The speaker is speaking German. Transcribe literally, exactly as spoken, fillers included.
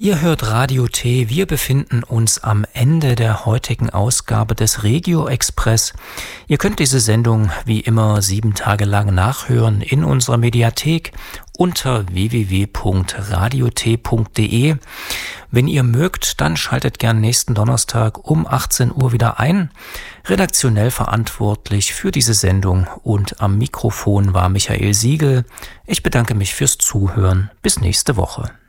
Ihr hört Radio T. Wir befinden uns am Ende der heutigen Ausgabe des Regio Express. Ihr könnt diese Sendung wie immer sieben Tage lang nachhören in unserer Mediathek unter w w w punkt radio t punkt d e. Wenn ihr mögt, dann schaltet gern nächsten Donnerstag um achtzehn Uhr wieder ein. Redaktionell verantwortlich für diese Sendung und am Mikrofon war Michael Siegel. Ich bedanke mich fürs Zuhören. Bis nächste Woche.